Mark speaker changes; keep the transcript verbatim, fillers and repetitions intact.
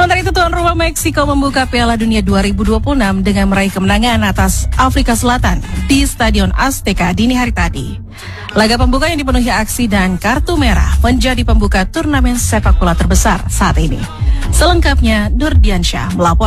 Speaker 1: Sementara itu tuan rumah Meksiko membuka Piala Dunia dua ribu dua puluh enam dengan meraih kemenangan atas Afrika Selatan di Stadion Azteca dini hari tadi. Laga pembuka yang dipenuhi aksi dan kartu merah menjadi pembuka turnamen sepak bola terbesar saat ini. Selengkapnya Nur Diansyah melapor.